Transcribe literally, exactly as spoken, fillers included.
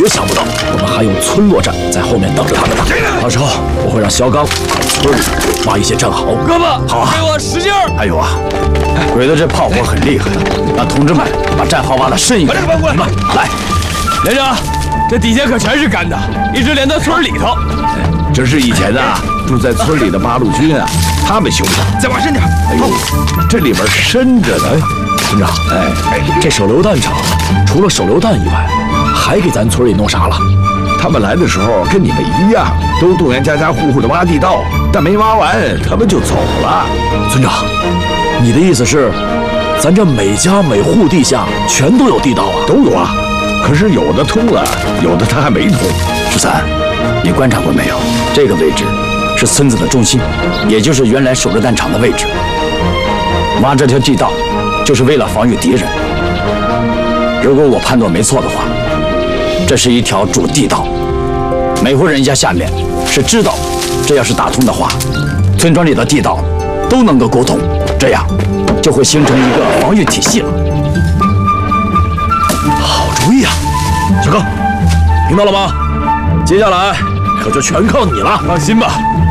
有想不到，我们还有村落战在后面等着他们呢。到时候我会让肖刚在村里挖一些战壕。 哥们， 好啊， 给我使劲儿！ 还有啊，鬼子这炮火很厉害，让同志们把战壕挖得深一点。把这个搬过来，来， 连长，这底下可全是干的，一直连到村里头。 这是以前啊住在村里的八路军啊，他们修的。 再挖深点。 哎呦，这里边深着呢。 村长，哎哎，这手榴弹厂除了手榴弹以外，还给咱村里弄啥了？ 他们来的时候跟你们一样，都动员家家户户的挖地道，但没挖完，他们就走了。 村长，你的意思是，咱这每家每户地下全都有地道啊？ 都有啊，可是有的通了，有的他还没通。 十三，你观察过没有？这个位置是村子的中心，也就是原来手榴弹厂的位置。挖这条地道，就是为了防御敌人。如果我判断没错的话，这是一条主地道，每户人家下面是知道，这要是打通的话，村庄里的地道都能够沟通，这样就会形成一个防御体系了。好主意啊，小刚，听到了吗？接下来可就全靠你了。 放心吧，